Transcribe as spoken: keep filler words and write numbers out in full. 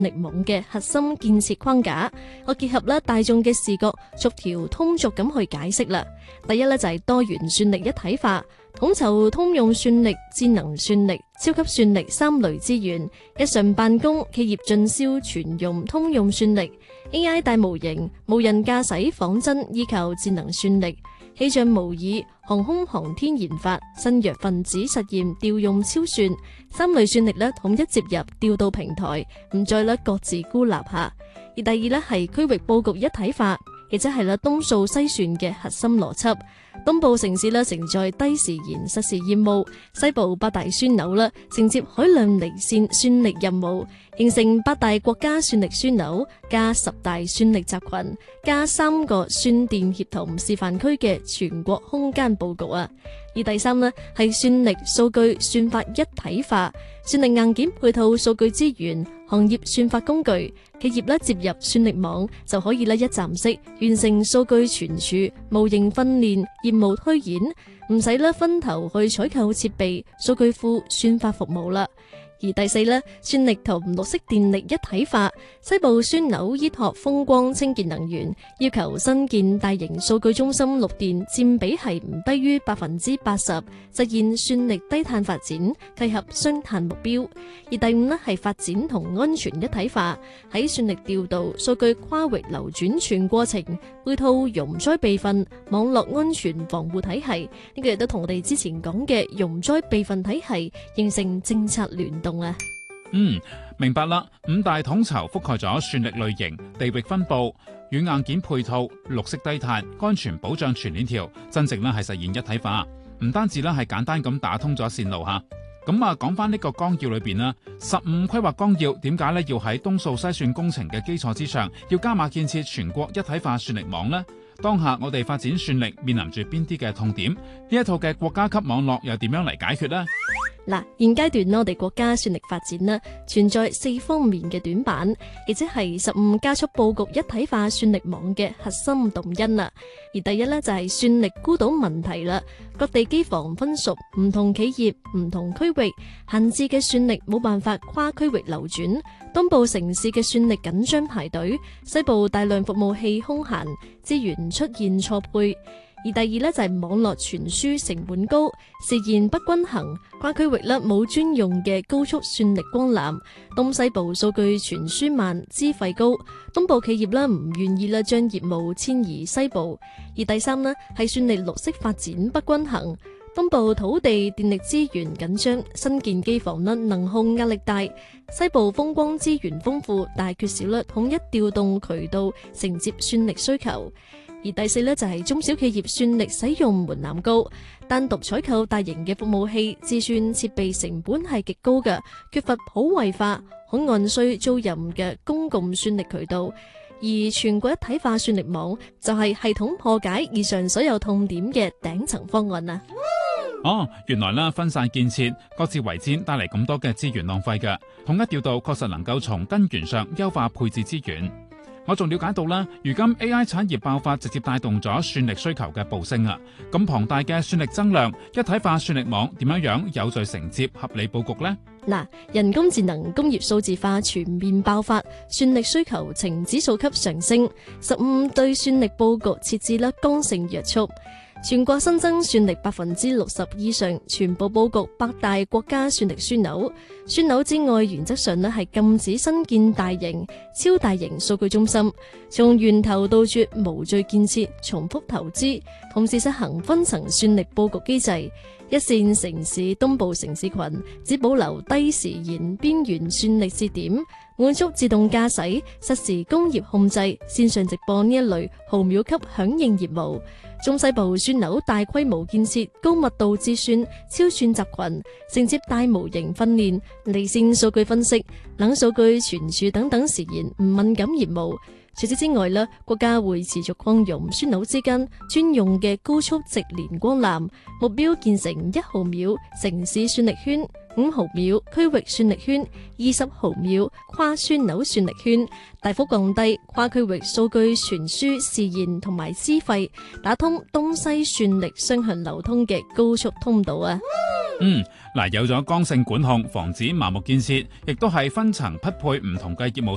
力網嘅核心建設框架，我結合咧大眾嘅視覺，逐條通俗咁去解釋啦。第一咧就係多元算力一體化，統籌通用算力、智能算力、超級算力三類資源，日常辦公、企業進銷全用通用算力。A I 大模型、無人駕駛仿真依靠智能算力。氣象模擬、航空航天研發、新藥分子實驗調用超算，三類算力咧統一接入調度平台，唔再咧各自孤立下。而第二咧係區域佈局一體化，亦即係咧東數西算嘅核心邏輯。東部城市咧承載低時延實時業務，西部八大樞紐啦承接海量離線算力任務，形成八大國家算力樞紐加十大算力集群加三個算電協同示範區嘅全國空間佈局啊！而第三呢係算力數據算法一體化，算力硬件配套數據資源、行業算法工具，企業咧接入算力網就可以咧一站式完成數據存儲、模型訓練、業務推演，唔使咧分頭去採購設備、數據庫、算法服務啦。而第四呢，算力同綠色電力一體化，西部樞紐依託風光清潔能源，要求新建大型數據中心綠電佔比係唔低於百分之八十，實現算力低碳發展，契合雙碳目標。而第五呢係發展同安全一體化，喺算力調度、數據跨域流轉全過程，配套容災備份、網絡安全防護體系，呢個亦都同我哋之前講嘅容災備份體系形成政策聯動。 嗯，明白啦。五大統籌覆蓋咗算力類型、地域分佈、軟硬件配套、綠色低碳、安全保障全鏈條，真正咧係實現一體化。唔單止咧係簡單咁打通咗線路吓。咁啊，講翻呢個綱要裏邊啦，十五規劃綱要點解咧要喺東數西算工程嘅基礎之上，要加碼建設全國一體化算力網呢？當下我哋發展算力面臨住邊啲嘅痛點？呢一套嘅國家級網絡又點樣嚟解決呢？ 嗱，現階段呢，我哋國家算力發展呢存在四方面嘅短板，亦即係十五加速佈局一體化算力網嘅核心動因啦。而第一呢，就係算力孤島問題啦，各地機房分屬唔同企業、唔同區域，閒置嘅算力冇辦法跨區域流轉。東部城市嘅算力緊張排隊，西部大量服務器空閒，資源出現錯配。而第二呢，就係網絡傳輸成本高，時延不均衡，跨區域呢冇專用嘅高速算力光纜，東西部數據傳輸慢，資費高，東部企業呢唔願意啦將業務遷移西部。而第三呢，係算力綠色發展不均衡，東部土地電力資源緊張，新建機房呢能控壓力大，西部風光資源豐富，但係缺少咧統一調動渠道承接算力需求。而第四呢，就係中小企業算力使用門檻高，單獨採購大型嘅服務器，自算設備成本係極高嘅，缺乏普惠化，可按需租賃嘅公共算力渠道。而全國一體化算力網就係系統破解以上所有痛點嘅頂層方案啊！ 哦，原來啦，分散建設，各自為戰，帶嚟咁多嘅資源浪費嘅，統一調度確實能夠從根源上優化配置資源。我仲了解到啦，如今 A I 產業爆發，直接帶動咗算力需求嘅暴升啊！咁龐大嘅算力增量，一體化算力網點樣樣有序承接合理佈局呢？ 嗱，人工智能、工業數字化全面爆發，算力需求呈指數級上升。十五對算力佈局設置啦剛性約束。全國新增算力百分之六十以上，全部佈局八大國家算力樞紐。樞紐之外，原則上呢係禁止新建大型、超大型數據中心，從源頭杜絕無序建設、重複投資，同時實行分層算力佈局機制。一線城市東部城市群只保留低時延邊緣算力節點，滿足自動駕駛、實時工業控制、線上直播呢一類毫秒級響應業務。中西部樞紐大規模建設高密度自算、超算集群，承接大模型訓練、離線數據分析、冷數據存儲等等時延唔敏感業務。除此之外呢，國家會持續擴容樞紐之間專用嘅高速直連光纜，目標建成一毫秒城市算力圈、五毫秒區域算力圈、二十毫秒跨樞紐算力圈，大幅降低跨區域數據傳輸時延同埋資費，打通東西算力雙向流通嘅高速通道啊！ 嗯，嗱，有咗剛性管控，防止盲目建設，亦都係分層匹配唔同嘅業務